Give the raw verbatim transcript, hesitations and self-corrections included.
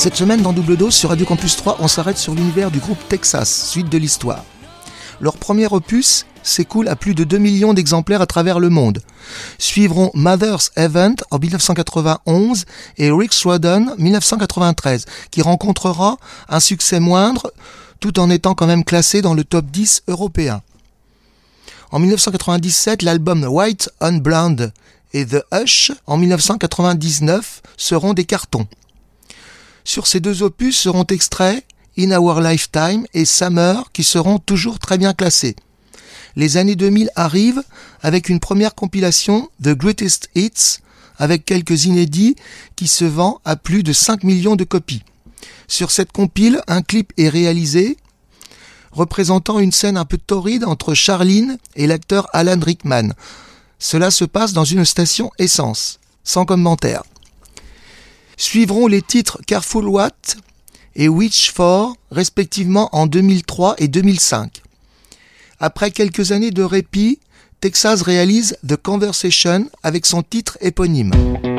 Cette semaine dans Double Dose sur Radio Campus trois, on s'arrête sur l'univers du groupe Texas, suite de l'histoire. Leur premier opus s'écoule à plus de deux millions d'exemplaires à travers le monde. Suivront Mother's Event en dix-neuf cent quatre-vingt-onze et Rick's Rodden dix-neuf cent quatre-vingt-treize, qui rencontrera un succès moindre tout en étant quand même classé dans le top dix européen. En dix-neuf cent quatre-vingt-dix-sept, l'album White on Blonde et The Hush en dix-neuf cent quatre-vingt-dix-neuf seront des cartons. Sur ces deux opus seront extraits In Our Lifetime et Summer qui seront toujours très bien classés. Les années deux mille arrivent avec une première compilation The Greatest Hits avec quelques inédits qui se vend à plus de cinq millions de copies. Sur cette compile, un clip est réalisé représentant une scène un peu torride entre Charlene et l'acteur Alan Rickman. Cela se passe dans une station essence, sans commentaire. Suivront les titres Careful What et Wish For, respectivement en deux mille trois et deux mille cinq. Après quelques années de répit, Texas réalise The Conversation avec son titre éponyme.